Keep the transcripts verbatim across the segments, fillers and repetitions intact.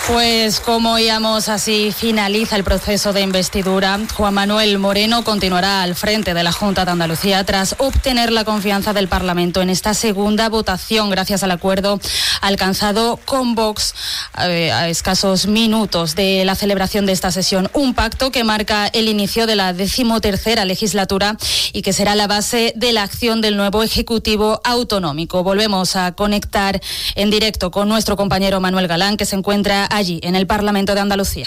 Pues como oíamos, así finaliza el proceso de investidura. Juan Manuel Moreno continuará al frente de la Junta de Andalucía tras obtener la confianza del Parlamento en esta segunda votación, gracias al acuerdo alcanzado con Vox eh, a escasos minutos de la celebración de esta sesión. Un pacto que marca el inicio de la decimotercera legislatura y que será la base de la acción del nuevo Ejecutivo autonómico. Volvemos a conectar en directo con nuestro compañero Manuel Galán, que se encuentra allí, en el Parlamento de Andalucía.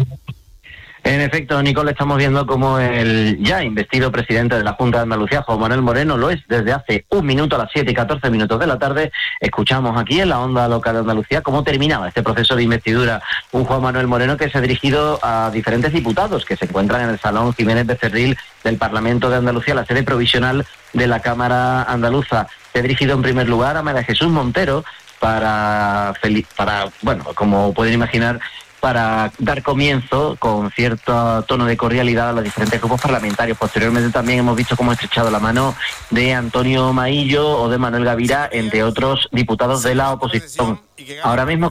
En efecto, Nicole, estamos viendo cómo el ya investido presidente de la Junta de Andalucía, Juan Manuel Moreno, lo es desde hace un minuto, a las siete y catorce minutos de la tarde. Escuchamos aquí en la onda local de Andalucía cómo terminaba este proceso de investidura. Un Juan Manuel Moreno que se ha dirigido a diferentes diputados que se encuentran en el Salón Jiménez Becerril del Parlamento de Andalucía, la sede provisional de la Cámara Andaluza. Se ha dirigido en primer lugar a María Jesús Montero, para, para, bueno, como pueden imaginar, para dar comienzo con cierto tono de cordialidad a los diferentes grupos parlamentarios. Posteriormente también hemos visto cómo ha estrechado la mano de Antonio Maillo o de Manuel Gavira, entre otros diputados de la oposición. Ahora mismo,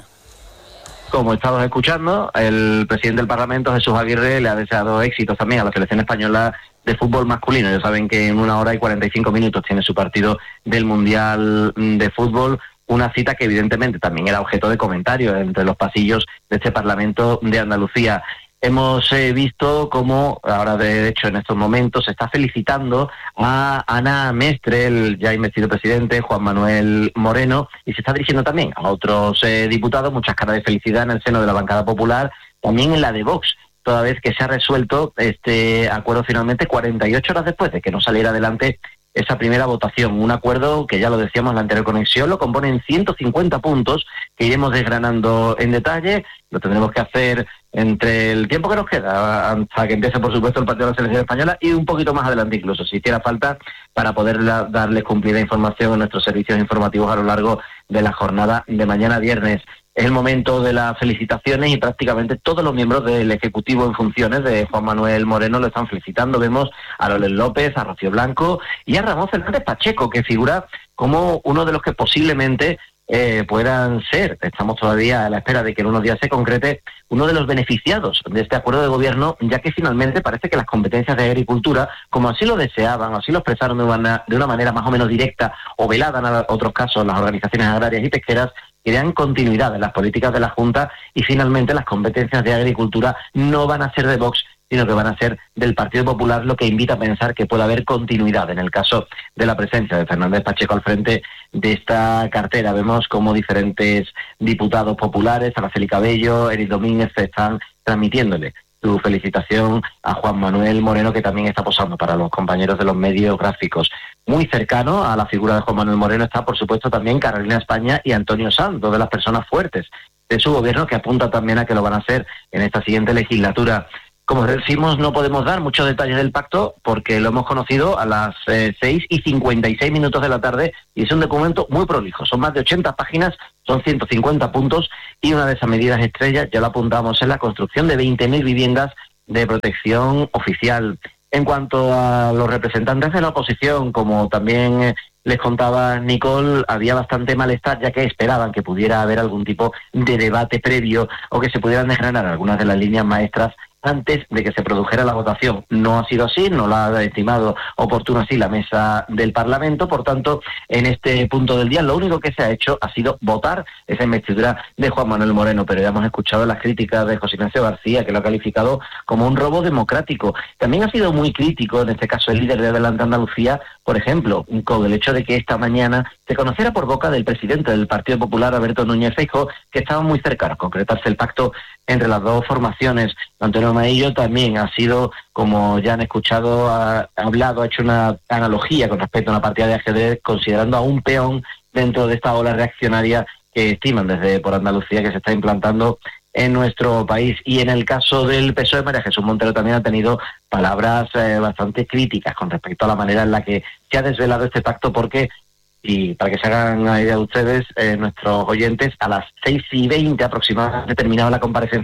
como estamos escuchando, el presidente del Parlamento, Jesús Aguirre, le ha deseado éxitos también a la selección española de fútbol masculino. Ya saben que en una hora y cuarenta y cinco minutos tiene su partido del Mundial de Fútbol. Una cita que evidentemente también era objeto de comentarios entre los pasillos de este Parlamento de Andalucía. Hemos eh, visto cómo, ahora de hecho en estos momentos, se está felicitando a Ana Mestre, el ya investido presidente, Juan Manuel Moreno, y se está dirigiendo también a otros eh, diputados, muchas caras de felicidad en el seno de la bancada popular, también en la de Vox, toda vez que se ha resuelto este acuerdo finalmente cuarenta y ocho horas después de que no saliera adelante esa primera votación. Un acuerdo que, ya lo decíamos en la anterior conexión, lo componen ciento cincuenta puntos que iremos desgranando en detalle. Lo tendremos que hacer entre el tiempo que nos queda, hasta que empiece, por supuesto, el partido de la selección española, y un poquito más adelante incluso, si hiciera falta, para poder darles cumplida información en nuestros servicios informativos a lo largo de la jornada de mañana viernes. Es el momento de las felicitaciones y prácticamente todos los miembros del Ejecutivo en funciones de Juan Manuel Moreno lo están felicitando. Vemos a Loles López, a Rocío Blanco y a Ramón Fernández Pacheco, que figura como uno de los que posiblemente eh, puedan ser, estamos todavía a la espera de que en unos días se concrete, uno de los beneficiados de este acuerdo de gobierno, ya que finalmente parece que las competencias de agricultura, como así lo deseaban, así lo expresaron de una, de una manera más o menos directa o velada en otros casos las organizaciones agrarias y pesqueras, que dan continuidad en las políticas de la Junta, y finalmente las competencias de agricultura no van a ser de Vox, sino que van a ser del Partido Popular, lo que invita a pensar que puede haber continuidad en el caso de la presencia de Fernández Pacheco al frente de esta cartera. Vemos como diferentes diputados populares, Araceli Cabello, Eric Domínguez, están transmitiéndole su felicitación a Juan Manuel Moreno, que también está posando para los compañeros de los medios gráficos. Muy cercano a la figura de Juan Manuel Moreno está, por supuesto, también Carolina España y Antonio Sanz, dos de las personas fuertes de su gobierno, que apunta también a que lo van a hacer en esta siguiente legislatura. Como decimos, no podemos dar muchos detalles del pacto porque lo hemos conocido a las eh, seis y cincuenta y seis minutos de la tarde, y es un documento muy prolijo. Son más de ochenta páginas, son ciento cincuenta puntos, y una de esas medidas estrellas, ya lo apuntamos, es la construcción de veinte mil viviendas de protección oficial. En cuanto a los representantes de la oposición, como también eh, les contaba Nicole, había bastante malestar, ya que esperaban que pudiera haber algún tipo de debate previo o que se pudieran desgranar algunas de las líneas maestras antes de que se produjera la votación. No ha sido así, no lo ha estimado oportuno así la mesa del Parlamento. Por tanto, en este punto del día lo único que se ha hecho ha sido votar esa investidura de Juan Manuel Moreno, pero ya hemos escuchado las críticas de José Ignacio García, que lo ha calificado como un robo democrático. También ha sido muy crítico, en este caso el líder de Adelante Andalucía, por ejemplo, con el hecho de que esta mañana se conociera por boca del presidente del Partido Popular, Alberto Núñez Feijóo, que estaba muy cerca a concretarse el pacto entre las dos formaciones. Antonio Maillo también ha sido, como ya han escuchado, ha hablado, ha hecho una analogía con respecto a una partida de ajedrez, considerando a un peón dentro de esta ola reaccionaria que estiman desde por Andalucía que se está implantando en nuestro país. Y en el caso del P S O E, María Jesús Montero también ha tenido palabras eh, bastante críticas con respecto a la manera en la que se ha desvelado este pacto, porque, y para que se hagan una idea ustedes, eh, nuestros oyentes, a las seis y veinte aproximadamente terminaba la comparecencia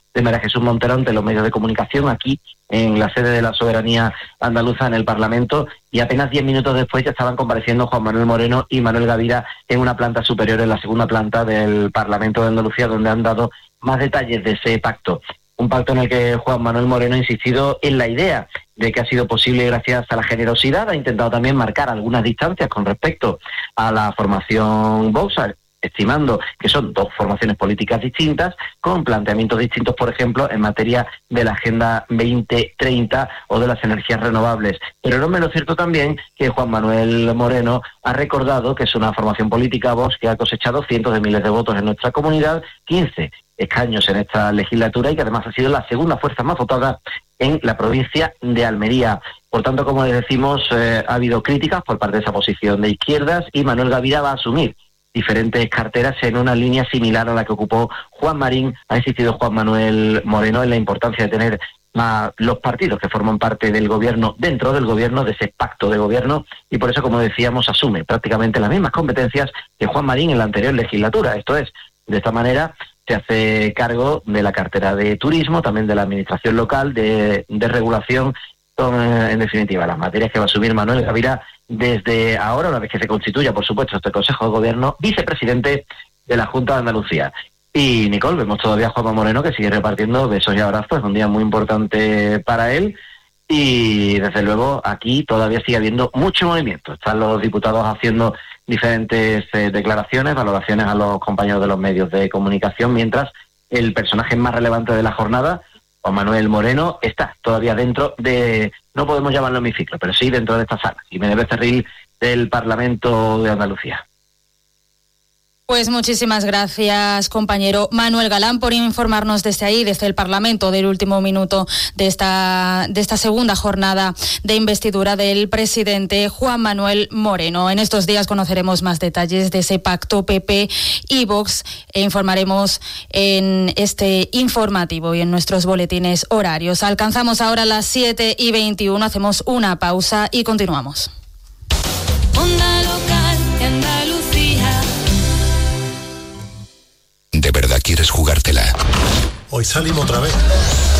de María Jesús Montero ante los medios de comunicación aquí en la sede de la soberanía andaluza en el Parlamento, y apenas diez minutos después ya estaban compareciendo Juan Manuel Moreno y Manuel Gavira en una planta superior, en la segunda planta del Parlamento de Andalucía, donde han dado más detalles de ese pacto. Un pacto en el que Juan Manuel Moreno ha insistido en la idea de que ha sido posible gracias a la generosidad, ha intentado también marcar algunas distancias con respecto a la formación Vox, estimando que son dos formaciones políticas distintas, con planteamientos distintos, por ejemplo, en materia de la Agenda veinte treinta o de las energías renovables. Pero no menos cierto también que Juan Manuel Moreno ha recordado que es una formación política, Vox, que ha cosechado cientos de miles de votos en nuestra comunidad, quince escaños en esta legislatura, y que además ha sido la segunda fuerza más votada en la provincia de Almería. Por tanto, como les decimos, eh, ha habido críticas por parte de esa posición de izquierdas, y Manuel Gavira va a asumir diferentes carteras en una línea similar a la que ocupó Juan Marín. Ha insistido Juan Manuel Moreno en la importancia de tener a los partidos que forman parte del gobierno dentro del gobierno, de ese pacto de gobierno, y por eso, como decíamos, asume prácticamente las mismas competencias que Juan Marín en la anterior legislatura. Esto es, de esta manera se hace cargo de la cartera de turismo, también de la administración local, de, de regulación, son, en definitiva, las materias que va a asumir Manuel Gavira desde ahora, una vez que se constituya, por supuesto, este Consejo de Gobierno, vicepresidente de la Junta de Andalucía. Y, Nicole, vemos todavía a Juanma Moreno, que sigue repartiendo besos y abrazos, es un día muy importante para él, y desde luego aquí todavía sigue habiendo mucho movimiento. Están los diputados haciendo diferentes eh, declaraciones, valoraciones a los compañeros de los medios de comunicación, mientras el personaje más relevante de la jornada, Juan Manuel Moreno, está todavía dentro de, no podemos llamarlo hemiciclo, pero sí dentro de esta sala, Jiménez Becerril, del Parlamento de Andalucía. Pues muchísimas gracias, compañero Manuel Galán, por informarnos desde ahí, desde el Parlamento, del último minuto de esta, de esta segunda jornada de investidura del presidente Juan Manuel Moreno. En estos días conoceremos más detalles de ese pacto P P y Vox e informaremos en este informativo y en nuestros boletines horarios. Alcanzamos ahora las siete y veintiuno, hacemos una pausa y continuamos. Onda local de Andalucía. ¿De verdad quieres jugártela? Hoy salimos otra vez.